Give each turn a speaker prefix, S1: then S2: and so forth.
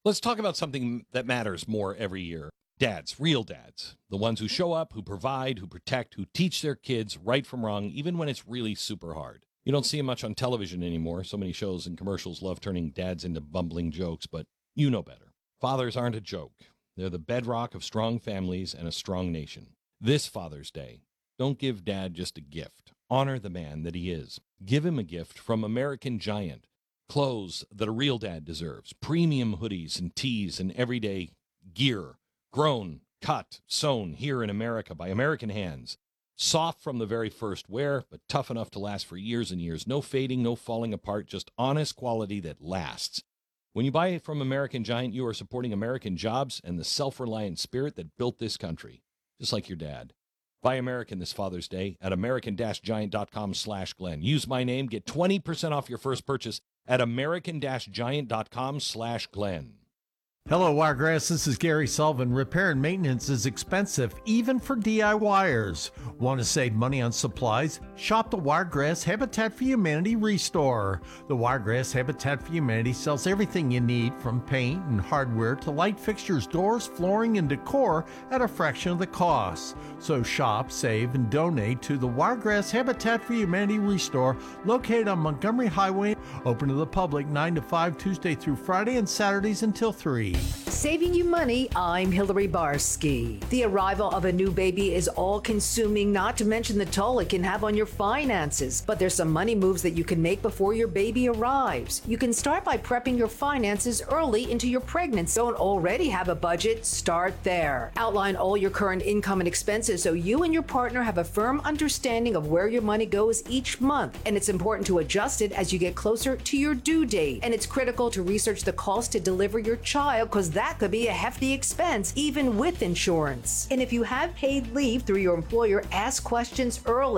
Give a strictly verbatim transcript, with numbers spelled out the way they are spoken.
S1: Let's talk about something that matters more every year. Dads, real dads, the ones who show up, who provide, who protect, who teach their kids right from wrong, even when it's really super hard. You don't see them much on television anymore. So many shows and commercials love turning dads into bumbling jokes, but you know better. Fathers aren't a joke. They're the bedrock of strong families and a strong nation. This Father's Day, don't give dad just a gift. Honor the man that he is. Give him a gift from American Giant. Clothes that a real dad deserves. Premium hoodies and tees and everyday gear. Grown, cut, sewn here in America by American hands. Soft from the very first wear, but tough enough to last for years and years. No fading, no falling apart, just honest quality that lasts. When you buy it from American Giant, you are supporting American jobs and the self-reliant spirit that built this country, just like your dad. Buy American this Father's Day at american-giant.com slash Glenn. Use my name, get twenty percent off your first purchase at american-giant.com slash Glenn.
S2: Hello, Wiregrass. This is Gary Sullivan. Repair and maintenance is expensive, even for DIYers. Want to save money on supplies? Shop the Wiregrass Habitat for Humanity Restore. The Wiregrass Habitat for Humanity sells everything you need, from paint and hardware to light fixtures, doors, flooring, and decor at a fraction of the cost. So shop, save, and donate to the Wiregrass Habitat for Humanity Restore, located on Montgomery Highway, open to the public nine to five Tuesday through Friday and Saturdays until three.
S3: Saving you money, I'm Hillary Barsky. The arrival of a new baby is all-consuming, not to mention the toll it can have on your finances. But there's some money moves that you can make before your baby arrives. You can start by prepping your finances early into your pregnancy. Don't already have a budget? Start there. Outline all your current income and expenses so you and your partner have a firm understanding of where your money goes each month. And it's important to adjust it as you get closer to your due date. And it's critical to research the cost to deliver your child, because that could be a hefty expense, even with insurance. And if you have paid leave through your employer, ask questions early.